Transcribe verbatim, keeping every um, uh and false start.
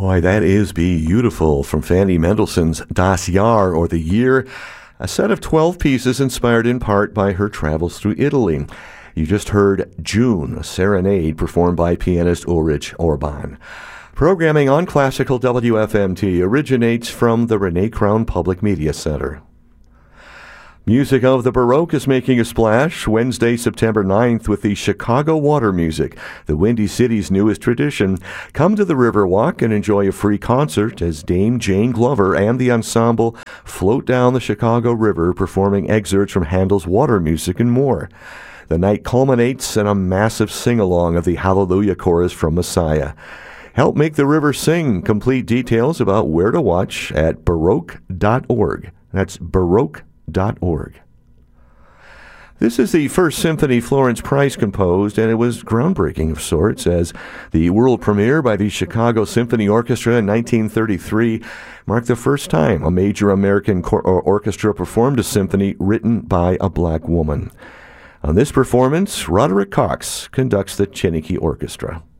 Boy, that is beautiful from Fanny Mendelssohn's Das Jahr, or The Year, a set of twelve pieces inspired in part by her travels through Italy. You just heard June, a serenade performed by pianist Ulrich Orban. Programming on Classical W F M T originates from the Renee Crown Public Media Center. Music of the Baroque is making a splash Wednesday, September ninth with the Chicago Water Music, the Windy City's newest tradition. Come to the Riverwalk and enjoy a free concert as Dame Jane Glover and the ensemble float down the Chicago River performing excerpts from Handel's Water Music and more. The night culminates in a massive sing-along of the Hallelujah Chorus from Messiah. Help make the river sing. Complete details about where to watch at baroque dot org. That's baroque dot org. Dot org. This is the first symphony Florence Price composed, and it was groundbreaking of sorts, as the world premiere by the Chicago Symphony Orchestra in nineteen thirty-three marked the first time a major American cor- orchestra performed a symphony written by a black woman. On this performance, Roderick Cox conducts the Chiniki Orchestra.